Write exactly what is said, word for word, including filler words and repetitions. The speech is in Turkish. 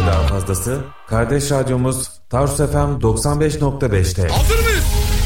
daha fazlası kardeş radyomuz Tarsus F M doksan beş nokta beşte. Hazır mıyız?